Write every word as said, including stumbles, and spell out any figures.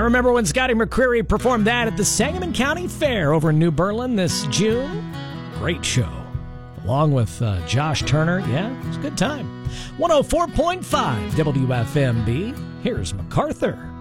remember when Scotty McCreery performed that at the Sangamon County Fair over in New Berlin this June. Great show. Along with uh, Josh Turner. Yeah, it's a good time. one oh four point five W F M B. Here's MacArthur.